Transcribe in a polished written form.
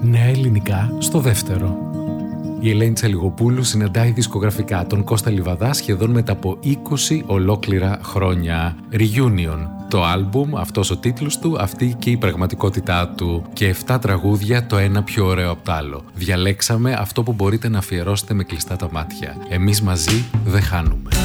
Νέα ελληνικά στο δεύτερο. Η Ελένη Τσαλιγοπούλου συναντάει δισκογραφικά τον Κώστα Λιβαδά σχεδόν μετά από 20 ολόκληρα χρόνια. Reunion. Το άλμπουμ, αυτός ο τίτλος του, αυτή και η πραγματικότητά του. Και 7 τραγούδια, το ένα πιο ωραίο από το άλλο. Διαλέξαμε αυτό που μπορείτε να αφιερώσετε με κλειστά τα μάτια. Εμείς μαζί δεν χάνουμε.